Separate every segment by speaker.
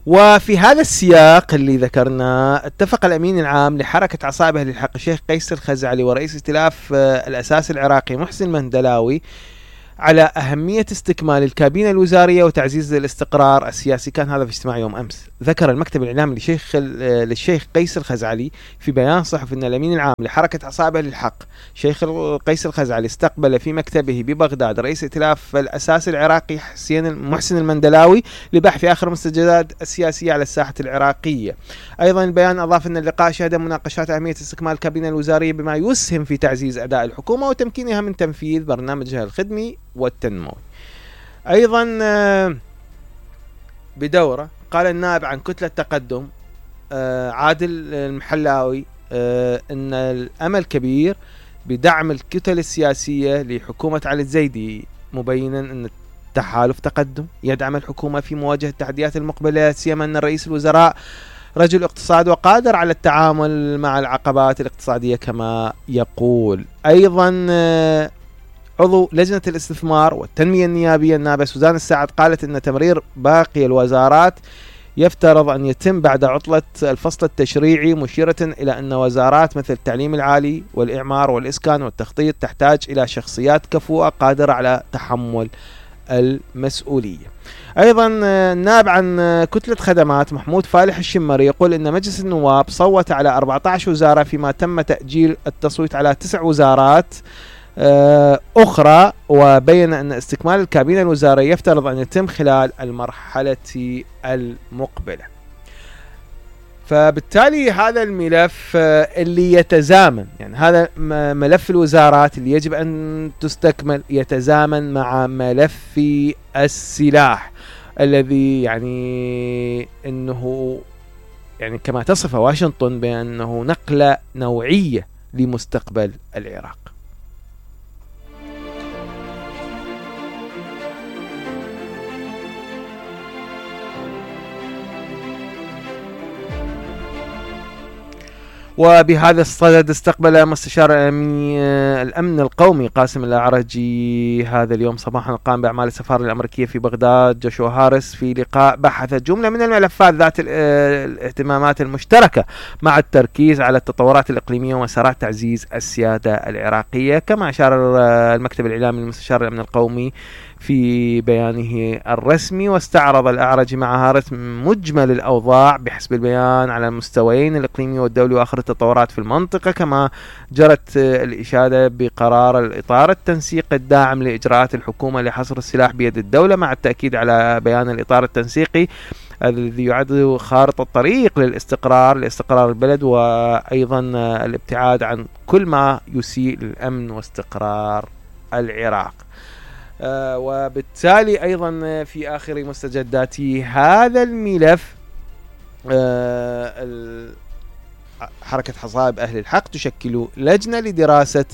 Speaker 1: وفي هذا السياق اللي ذكرناه، اتفق الأمين العام لحركة عصائب أهل الحق الشيخ قيس الخزعلي ورئيس ائتلاف الأساس العراقي محسن المندلاوي على أهمية استكمال الكابينة الوزارية وتعزيز الاستقرار السياسي. كان هذا في اجتماع يوم أمس. ذكر المكتب الإعلامي للشيخ قيس الخزعلي في بيان صحفي أن الأمين العام لحركة عصائب أهل الحق شيخ قيس الخزعلي استقبل في مكتبه ببغداد رئيس ائتلاف الأساس العراقي محسن المندلاوي لبحث آخر المستجدات السياسية على الساحة العراقية. أيضا البيان أضاف أن اللقاء شهد مناقشات أهمية استكمال الكابينة الوزارية بما يسهم في تعزيز أداء الحكومة وتمكينها من تنفيذ برنامجها الخدمي والتنموي. أيضا بدورة قال النائب عن كتلة تقدم عادل المحلاوي أن الأمل كبير بدعم الكتل السياسية لحكومة علي الزيدي، مبينا أن تحالف تقدم يدعم الحكومة في مواجهة التحديات المقبلة، سيما أن رئيس الوزراء رجل اقتصاد وقادر على التعامل مع العقبات الاقتصادية كما يقول. أيضا عضو لجنة الاستثمار والتنمية النيابية النائبة سوزان السعد قالت أن تمرير باقي الوزارات يفترض أن يتم بعد عطلة الفصل التشريعي، مشيرة إلى أن وزارات مثل التعليم العالي والإعمار والإسكان والتخطيط تحتاج إلى شخصيات كفؤة قادرة على تحمل المسؤولية. أيضا النائب عن كتلة خدمات محمود فالح الشمري يقول أن مجلس النواب صوت على 14 وزارة، فيما تم تأجيل التصويت على 9 وزارات أخرى، وبين أن استكمال الكابينة الوزارية يفترض أن يتم خلال المرحلة المقبلة. فبالتالي هذا الملف اللي يتزامن، يعني هذا ملف الوزارات اللي يجب أن تستكمل يتزامن مع ملف السلاح الذي يعني أنه يعني كما تصف واشنطن بأنه نقلة نوعية لمستقبل العراق. وبهذا الصدد استقبل مستشار الأمن القومي قاسم الأعرجي هذا اليوم صباحا القائم بأعمال السفارة الأمريكية في بغداد جوشوا هاريس في لقاء بحث جملة من الملفات ذات الاهتمامات المشتركة مع التركيز على التطورات الإقليمية ومسارات تعزيز السيادة العراقية. كما أشار المكتب الإعلامي لمستشار الأمن القومي في بيانه الرسمي، واستعرض الأعرج مع هارس مجمل الأوضاع بحسب البيان على المستويين الإقليمي والدولي وآخر التطورات في المنطقة. كما جرت الإشادة بقرار الإطار التنسيقي الداعم لإجراءات الحكومة لحصر السلاح بيد الدولة، مع التأكيد على بيان الإطار التنسيقي الذي يعد خارطة الطريق لاستقرار البلد، وأيضا الابتعاد عن كل ما يسيء للأمن واستقرار العراق. وبالتالي أيضا في آخر مستجدات هذا الملف حركة عصائب أهل الحق تشكل لجنة لدراسة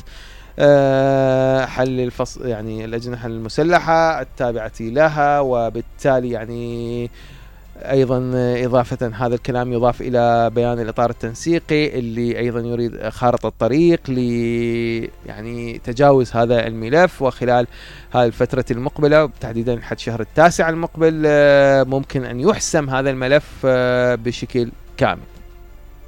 Speaker 1: حل الفصل، يعني لجنة حل المسلحة التابعة لها. وبالتالي يعني أيضا إضافة هذا الكلام يضاف إلى بيان الإطار التنسيقي اللي أيضا يريد خارطة الطريق يعني تجاوز هذا الملف، وخلال هذه الفترة المقبلة تحديدا لحد شهر 9 المقبل ممكن أن يحسم هذا الملف بشكل كامل.